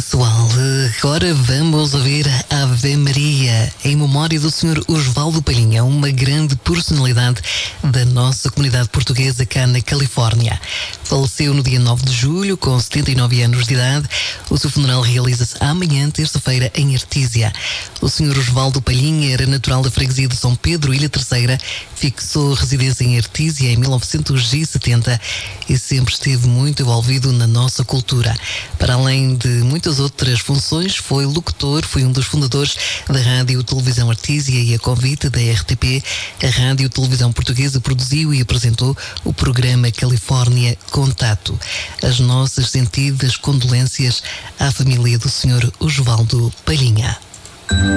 pessoal, agora vamos ouvir a Ave Maria em memória do Sr. Osvaldo Palhinha, uma grande personalidade da nossa comunidade portuguesa cá na Califórnia. Faleceu no dia 9 de julho, com 79 anos de idade. O seu funeral realiza-se amanhã, terça-feira, em Artísia. O Sr. Osvaldo Palhinha era natural da freguesia de São Pedro, Ilha Terceira, fixou residência em Artísia em 1970 e sempre esteve muito envolvido na nossa cultura. Para além de muitas outras funções, foi locutor, foi um dos fundadores da Rádio Televisão Artísia e, a convite da RTP, a Rádio Televisão Portuguesa produziu e apresentou o programa Califórnia Contato. As nossas sentidas condolências à família do Sr. Osvaldo Palhinha.